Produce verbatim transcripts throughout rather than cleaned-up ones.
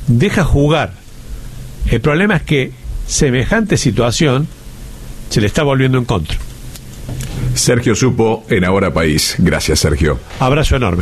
deja jugar. El problema es que semejante situación se le está volviendo en contra. Sergio Supo en Ahora País. Gracias, Sergio. Abrazo enorme.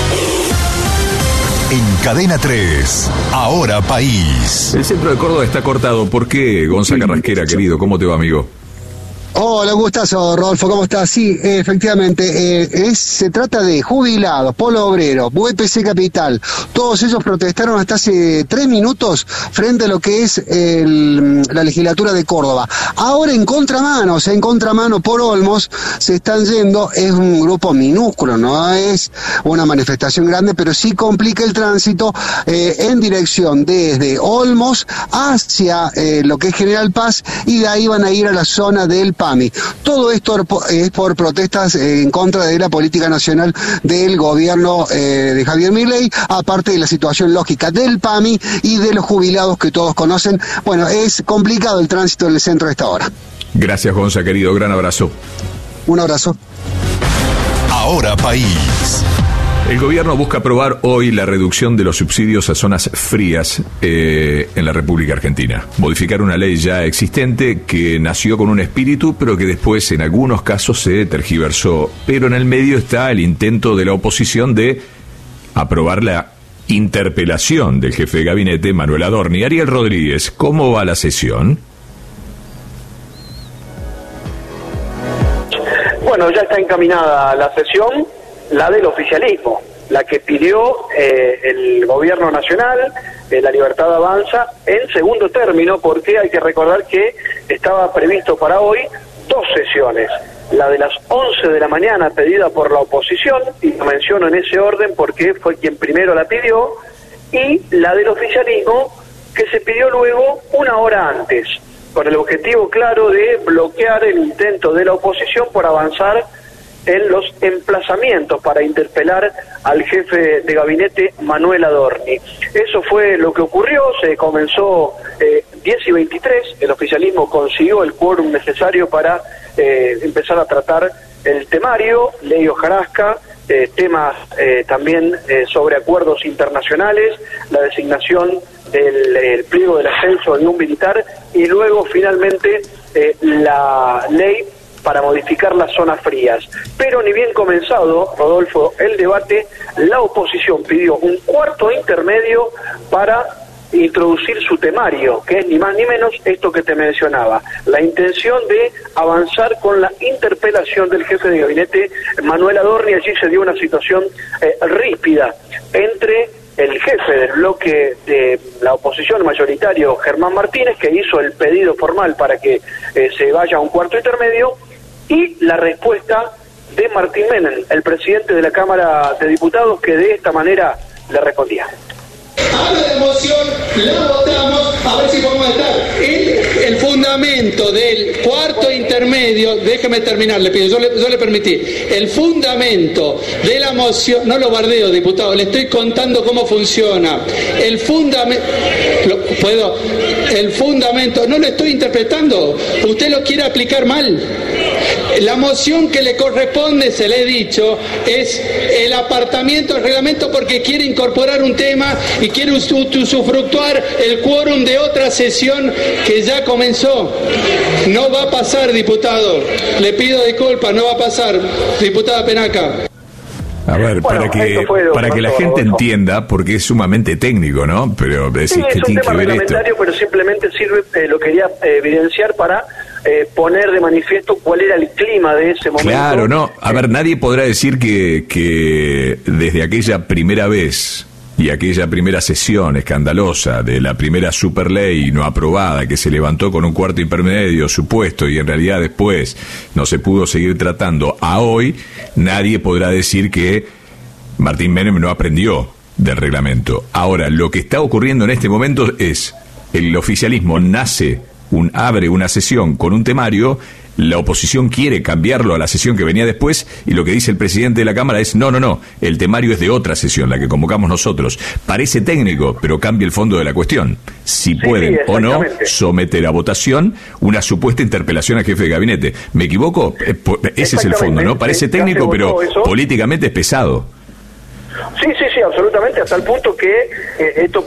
En Cadena tres, Ahora País. El centro de Córdoba está cortado. ¿Por qué, Gonza Carrasquera, querido? ¿Cómo te va, amigo? Hola, un gustazo, Rodolfo, ¿cómo estás? Sí, efectivamente, eh, es, se trata de jubilados, Polo Obrero, U P C Capital, todos ellos protestaron hasta hace tres minutos frente a lo que es el, la legislatura de Córdoba. Ahora en contramano, o sea, en contramano por Olmos, se están yendo, es un grupo minúsculo, no es una manifestación grande, pero sí complica el tránsito eh, en dirección desde Olmos hacia eh, lo que es General Paz, y de ahí van a ir a la zona del P A M I. Todo esto es por protestas en contra de la política nacional del gobierno eh, de Javier Milei, aparte de la situación lógica del P A M I y de los jubilados que todos conocen. Bueno, es complicado el tránsito en el centro a esta hora. Gracias, Gonza, querido. Gran abrazo. Un abrazo. Ahora País. El gobierno busca aprobar hoy la reducción de los subsidios a zonas frías eh, en la República Argentina. Modificar una ley ya existente que nació con un espíritu, pero que después en algunos casos se tergiversó. Pero en el medio está el intento de la oposición de aprobar la interpelación del jefe de gabinete, Manuel Adorni. Ariel Rodríguez, ¿cómo va la sesión? Bueno, ya está encaminada la sesión, la del oficialismo, la que pidió eh, el gobierno nacional, eh, La Libertad Avanza, en segundo término, porque hay que recordar que estaba previsto para hoy dos sesiones, la de las once de la mañana pedida por la oposición, y lo menciono en ese orden porque fue quien primero la pidió, y la del oficialismo, que se pidió luego una hora antes, con el objetivo claro de bloquear el intento de la oposición por avanzar en los emplazamientos para interpelar al jefe de gabinete, Manuel Adorni. Eso fue lo que ocurrió, se comenzó eh, diez y veintitrés, el oficialismo consiguió el quórum necesario para eh, empezar a tratar el temario, ley hojarasca, eh, temas eh, también eh, sobre acuerdos internacionales, la designación del el pliego del ascenso de un militar, y luego finalmente eh, la ley para modificar las zonas frías. Pero ni bien comenzado, Rodolfo, el debate, la oposición pidió un cuarto intermedio para introducir su temario, que es ni más ni menos esto que te mencionaba, la intención de avanzar con la interpelación del jefe de gabinete, Manuel Adorni. Allí se dio una situación eh, ríspida entre el jefe del bloque de la oposición mayoritario, Germán Martínez, que hizo el pedido formal para que eh, se vaya a un cuarto intermedio, y la respuesta de Martín Menem, el presidente de la Cámara de Diputados, que de esta manera le respondía. Habla de moción, la votamos, a ver si podemos estar. El, el fundamento del cuarto intermedio, déjeme terminar, le pido, yo le, yo le permití. El fundamento de la moción, no lo bardeo, diputado, le estoy contando cómo funciona. El fundamento, ¿puedo? El fundamento, no lo estoy interpretando, usted lo quiere aplicar mal. La moción que le corresponde, se le he dicho, es el apartamiento del reglamento porque quiere incorporar un tema y quiere usufructuar el quórum de otra sesión que ya comenzó. No va a pasar, diputado. Le pido disculpas, no va a pasar, diputada Penaca. A ver, bueno, para que para que la gente entienda, porque es sumamente técnico, ¿no? Pero decís sí, que es un tiene tema que ver reglamentario, esto. pero simplemente sirve, eh, lo quería eh, evidenciar para eh, poner de manifiesto cuál era el clima de ese momento. Claro, no. A ver, nadie podrá decir que, que desde aquella primera vez y aquella primera sesión escandalosa de la primera superley no aprobada, que se levantó con un cuarto intermedio supuesto y en realidad después no se pudo seguir tratando, a hoy nadie podrá decir que Martín Menem no aprendió del reglamento. Ahora, lo que está ocurriendo en este momento es el oficialismo nace, un abre una sesión con un temario, la oposición quiere cambiarlo a la sesión que venía después, y lo que dice el presidente de la Cámara es, no, no, no, el temario es de otra sesión, la que convocamos nosotros. Parece técnico, pero cambia el fondo de la cuestión. Si sí, pueden sí, o no someter a votación una supuesta interpelación al jefe de gabinete. ¿Me equivoco? Ese es el fondo, ¿no? Parece técnico, pero eso políticamente es pesado. Sí, sí, sí, absolutamente, hasta el punto que eh, esto